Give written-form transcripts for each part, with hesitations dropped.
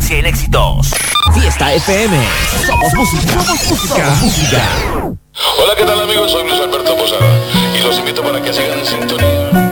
100 éxitos. Fiesta FM. Somos música. Somos música. Hola, ¿qué tal, amigos? Soy Luis Alberto Posada y los invito para que sigan en sintonía.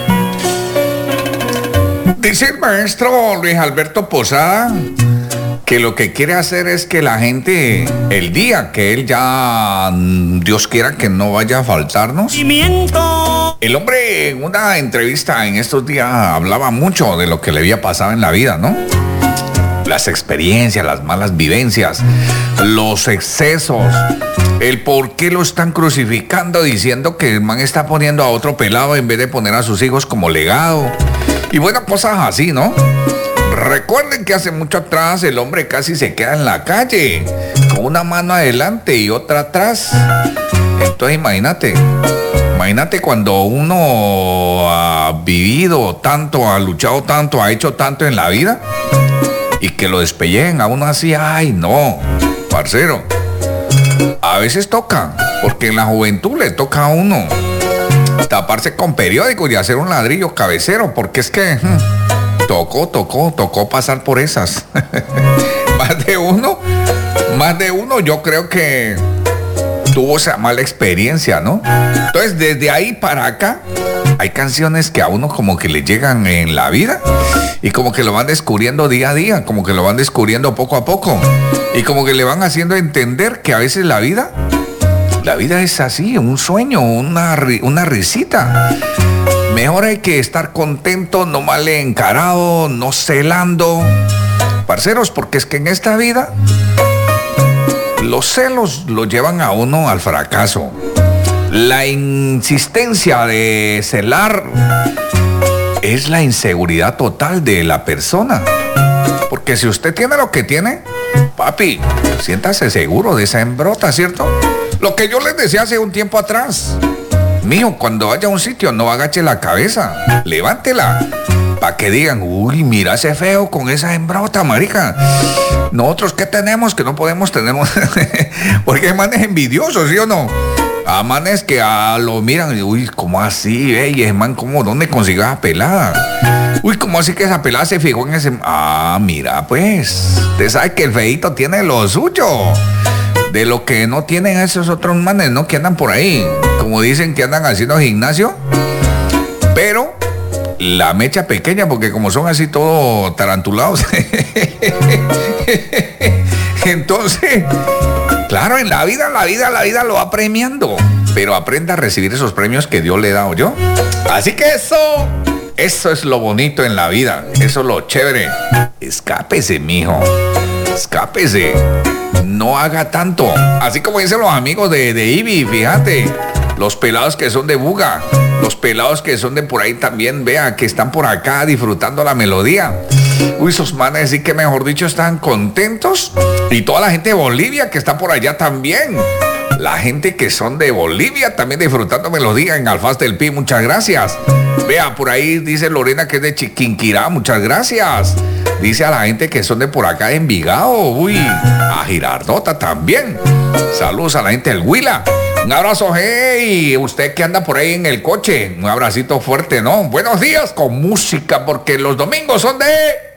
Dice el maestro Luis Alberto Posada que lo que quiere hacer es que la gente, el día que él ya, Dios quiera que no vaya a faltarnos. El hombre en una entrevista en estos días hablaba mucho de lo que le había pasado en la vida, ¿no? Las experiencias, las malas vivencias, los excesos, el por qué lo están crucificando diciendo que el man está poniendo a otro pelado en vez de poner a sus hijos como legado. Y bueno, cosas así, ¿no? Recuerden que hace mucho atrás el hombre casi se queda en la calle, con una mano adelante y otra atrás. Entonces imagínate cuando uno ha vivido tanto, ha luchado tanto, ha hecho tanto en la vida y que lo despelleen a uno así, ay no, parcero. A veces toca, porque en la juventud le toca a uno taparse con periódicos y hacer un ladrillo cabecero, porque es que tocó pasar por esas. Más de uno yo creo que tuvo esa mala experiencia, ¿no? Entonces desde ahí para acá hay canciones que a uno como que le llegan en la vida y como que lo van descubriendo día a día, como que lo van descubriendo poco a poco y como que le van haciendo entender que a veces la vida es así, un sueño, una risita. Mejor hay que estar contento, no mal encarado, no celando. Parceros, porque es que en esta vida los celos lo llevan a uno al fracaso. La insistencia de celar es la inseguridad total de la persona. Porque si usted tiene lo que tiene, papi, siéntase seguro de esa hembrota, ¿cierto? Lo que yo les decía hace un tiempo atrás. Mijo, cuando vaya a un sitio, no agache la cabeza, levántela, para que digan, uy, mira ese feo con esa hembrota, marica. Nosotros, ¿qué tenemos que no podemos tener? Porque hay manes envidiosos, ¿sí o no? A manes que lo miran y, uy, ¿cómo así? Y ese man, ¿dónde consiguió esa pelada? Uy, ¿cómo así que esa pelada se fijó en ese? Ah, mira, pues, usted sabe que el feíto tiene lo suyo. De lo que no tienen esos otros manes, ¿no? Que andan por ahí, como dicen que andan haciendo gimnasio, pero la mecha pequeña, porque como son así todos tarantulados. Entonces, claro, en la vida lo va premiando, pero aprenda a recibir esos premios que Dios le da, ¿o yo? Así que eso es lo bonito en la vida, eso es lo chévere. Escápese, mijo, escápese. No haga tanto. Así como dicen los amigos de Ivy, fíjate. Los pelados que son de Buga. Los pelados que son de por ahí también, vea, que están por acá disfrutando la melodía. Uy, esos manes sí que mejor dicho están contentos. Y toda la gente de Bolivia que está por allá también. La gente que son de Bolivia también disfrutando melodía en Alfaz del Pi. Muchas gracias. Vea, por ahí dice Lorena que es de Chiquinquirá. Muchas gracias. Dice a la gente que son de por acá de Envigado. Uy, a Girardota también. Saludos a la gente del Huila. Un abrazo, hey, usted que anda por ahí en el coche. Un abracito fuerte, ¿no? Buenos días con música, porque los domingos son de...